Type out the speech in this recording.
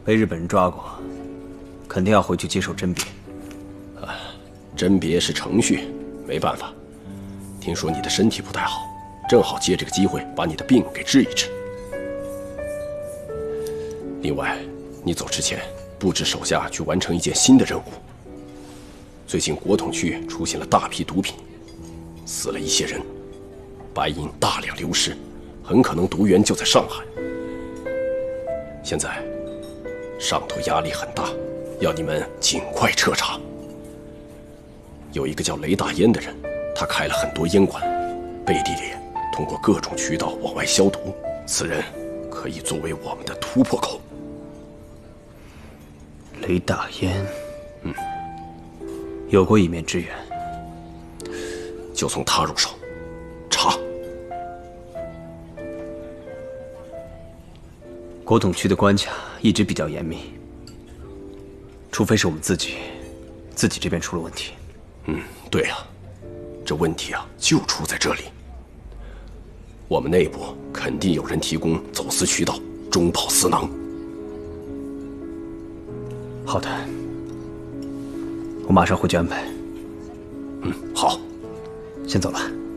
被日本人抓过，肯定要回去接受甄别。 甄别是程序，没办法。听说你的身体不太好，正好借这个机会把你的病给治一治。另外，你走之前布置手下去完成一件新的任务。最近国统区出现了大批毒品，死了一些人，白银大量流失，很可能毒源就在上海。现在上头压力很大，要你们尽快彻查。有一个叫雷大烟的人，他开了很多烟馆，背地里通过各种渠道往外消毒，此人可以作为我们的突破口。 雷大烟，有过一面之缘， 就从他入手查。 国统区的关卡一直比较严密，除非是我们自己这边出了问题。 对啊，这问题啊就出在这里。我们内部肯定有人提供走私渠道，中饱私囊。 好的，我马上回去安排。 好， 先走了。